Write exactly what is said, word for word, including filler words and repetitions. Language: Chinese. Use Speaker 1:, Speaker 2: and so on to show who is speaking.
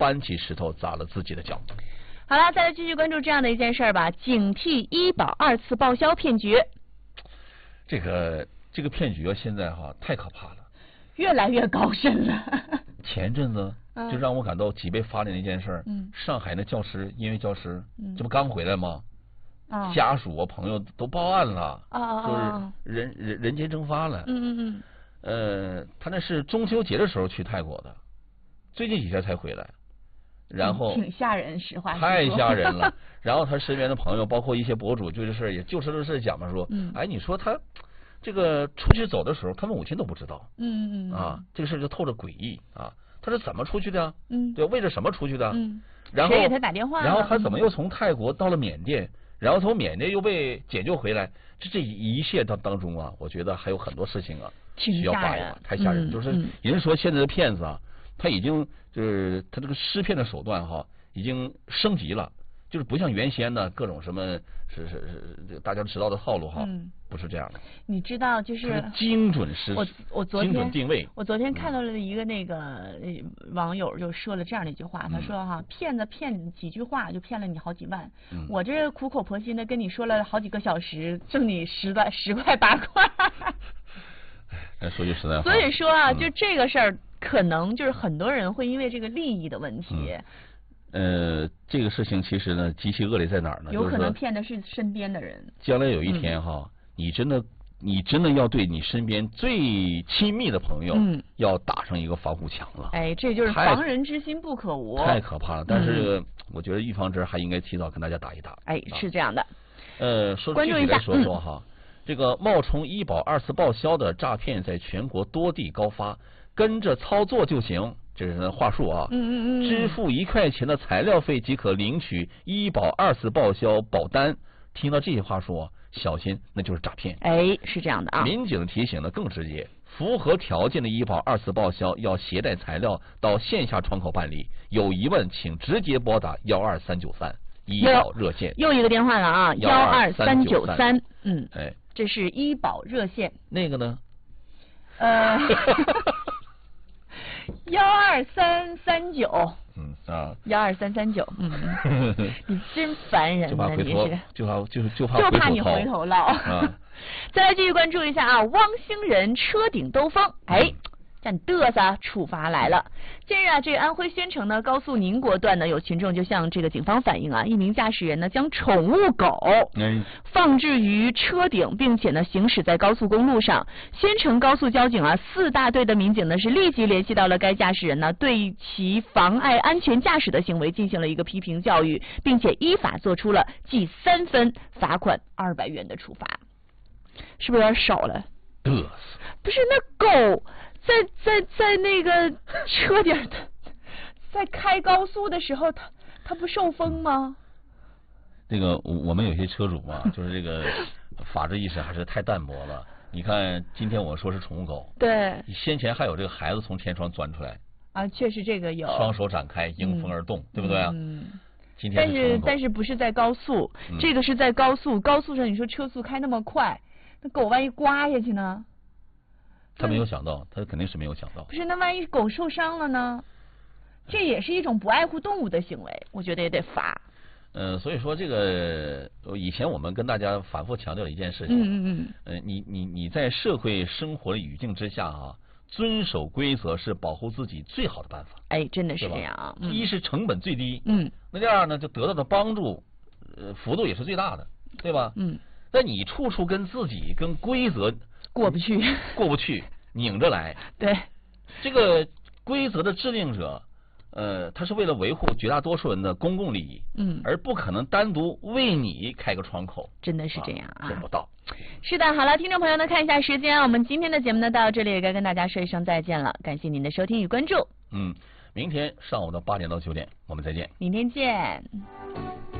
Speaker 1: 搬起石头砸了自己的脚。
Speaker 2: 好了，再来继续关注这样的一件事儿吧，警惕医保二次报销骗局。
Speaker 1: 这个这个骗局啊，现在哈太可怕了，
Speaker 2: 越来越高深了。
Speaker 1: 前阵子就让我感到脊背发凉的一件事儿，嗯，上海那教师音乐教师，嗯，这不刚回来吗？啊，家属啊朋友都报案了，啊，就是人人人间蒸发了。
Speaker 2: 嗯嗯嗯。
Speaker 1: 呃，他那是中秋节的时候去泰国的，最近几天才回来，然后
Speaker 2: 挺吓人，实话
Speaker 1: 太吓人了。然后他身边的朋友，包括一些博主，就这事儿也就事论事讲嘛，说，嗯，哎，你说他这个出去走的时候，他母亲都不知道，
Speaker 2: 嗯嗯
Speaker 1: 啊，这个事就透着诡异啊。他是怎么出去的？
Speaker 2: 嗯，
Speaker 1: 对，为了什么出去的？
Speaker 2: 嗯，
Speaker 1: 然后
Speaker 2: 谁给他打电话？
Speaker 1: 然后他怎么又从泰国到了缅甸？然后从缅甸又被解救回来？这这一切当当中啊，我觉得还有很多事情啊需要把握，太吓人。
Speaker 2: 嗯、
Speaker 1: 就是人说现在的骗子啊，他已经就是他这个施骗的手段哈，已经升级了。就是不像原先的各种什么是是是大家知道的套路哈，嗯、不是这样的。
Speaker 2: 你知道就是
Speaker 1: 精准施
Speaker 2: 我我昨天
Speaker 1: 精准定位。
Speaker 2: 我昨天看到了一个那个网友就说了这样的一句话，嗯、他说哈，骗子骗你几句话就骗了你好几万，嗯、我这苦口婆心的跟你说了好几个小时，挣你十块十块八块。
Speaker 1: 哎，说句实在话。
Speaker 2: 所以说啊，嗯、就这个事儿，可能就是很多人会因为这个利益的问题。
Speaker 1: 嗯呃，这个事情其实呢，极其恶劣在哪儿呢？
Speaker 2: 有可能骗的是身边的人。
Speaker 1: 将来有一天哈，嗯、你真的，你真的要对你身边最亲密的朋友，嗯，要打上一个防护墙了。
Speaker 2: 哎，这就是防人之心不可无。
Speaker 1: 太可怕了！但是、嗯、我觉得预防针还应该提早跟大家打一打。
Speaker 2: 哎，是这样的。
Speaker 1: 呃，说具体来说说哈，嗯、这个冒充医保二次报销的诈骗在全国多地高发，跟着操作就行。这是话术啊，
Speaker 2: 嗯嗯嗯，
Speaker 1: 支付一块钱的材料费即可领取医保二次报销保单。听到这些话术，小心，那就是诈骗。
Speaker 2: 哎，是这样的啊。
Speaker 1: 民警的提醒呢更直接，符合条件的医保二次报销要携带材料到线下窗口办理。有疑问，请直接拨打幺二三九三医保热线。
Speaker 2: 又一个电话了啊，幺二三九三。嗯，
Speaker 1: 哎，
Speaker 2: 这是医保热线。
Speaker 1: 那个呢？
Speaker 2: 呃。幺二三三九，
Speaker 1: 嗯啊，
Speaker 2: 幺二三三九，嗯，你真烦人呢，你是，
Speaker 1: 就怕就就怕
Speaker 2: 就怕你回头唠。
Speaker 1: 啊、
Speaker 2: 再来继续关注一下啊，汪星人车顶兜风，哎。让你嘚瑟，处罚来了。近日啊，这个安徽宣城呢高速宁国段呢，有群众就向这个警方反映啊，一名驾驶员呢将宠物狗放置于车顶，并且呢行驶在高速公路上。宣城高速交警啊四大队的民警呢是立即联系到了该驾驶人呢，对其妨碍安全驾驶的行为进行了一个批评教育，并且依法做出了记三分、罚款二百元的处罚。是不是有点少了？
Speaker 1: 嘚瑟，
Speaker 2: 不是那狗。在在在那个车顶，在开高速的时候，它它不受风吗？
Speaker 1: 这个我们有些车主嘛，就是这个法治意识还是太淡薄了。你看，今天我说是宠物狗，
Speaker 2: 对，
Speaker 1: 先前还有这个孩子从天窗钻出来
Speaker 2: 啊，确实这个有，
Speaker 1: 双手展开，迎风而动，嗯、对不对啊？
Speaker 2: 嗯。
Speaker 1: 今天
Speaker 2: 是但是但是不是在高速？嗯、这个是在高速，高速上你说车速开那么快，那狗万一刮下去呢？
Speaker 1: 他没有想到，他肯定是没有想到。
Speaker 2: 不是，那万一狗受伤了呢？这也是一种不爱护动物的行为，我觉得也得罚。
Speaker 1: 呃，所以说这个以前我们跟大家反复强调的一件事情，
Speaker 2: 嗯嗯嗯，
Speaker 1: 呃，你你你在社会生活的语境之下啊，遵守规则是保护自己最好的办法。
Speaker 2: 哎，真的是这样啊。
Speaker 1: 嗯、一是成本最低，
Speaker 2: 嗯，
Speaker 1: 那第二呢，就得到的帮助，呃，幅度也是最大的，对吧？
Speaker 2: 嗯。
Speaker 1: 但你处处跟自己跟规则
Speaker 2: 过不去，
Speaker 1: 过不去。拧着来，
Speaker 2: 对，
Speaker 1: 这个规则的制定者，呃，他是为了维护绝大多数人的公共利益，
Speaker 2: 嗯，
Speaker 1: 而不可能单独为你开个窗口，
Speaker 2: 真的是这样啊，
Speaker 1: 做不到。
Speaker 2: 是的，好了，听众朋友呢，看一下时间，我们今天的节目呢到这里也该跟大家说一声再见了，感谢您的收听与关注。
Speaker 1: 嗯，明天上午的八点到九点，我们再见。
Speaker 2: 明天见。